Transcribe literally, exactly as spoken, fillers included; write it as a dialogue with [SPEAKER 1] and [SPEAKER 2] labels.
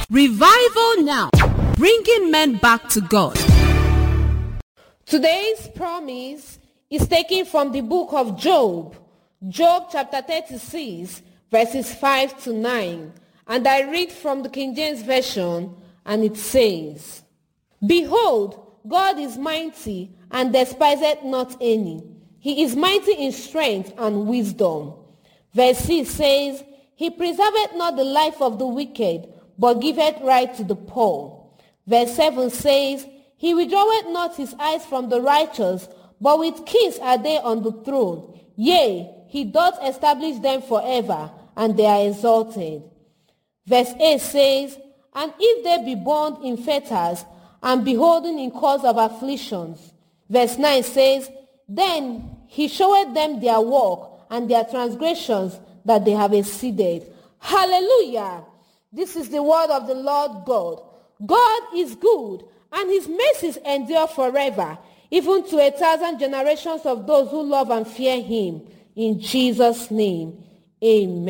[SPEAKER 1] Revival Now, bringing men back to God.
[SPEAKER 2] Today's promise is taken from the book of Job, Job chapter thirty-six, verses five to nine. And I read from the King James Version, and it says, Behold, God is mighty, and despiseth not any. He is mighty in strength and wisdom. Verse six says, He preserveth not the life of the wicked, but giveth right to the poor. Verse seven says, He withdraweth not his eyes from the righteous, but with kings are they on the throne. Yea, he doth establish them forever, and they are exalted. Verse eight says, And if they be bound in fetters, and beholden in cause of afflictions. Verse nine says, Then he showeth them their work, and their transgressions that they have exceeded. Hallelujah! This is the word of the Lord God. God is good, and his mercies endure forever, even to a thousand generations of those who love and fear him. In Jesus' name, amen.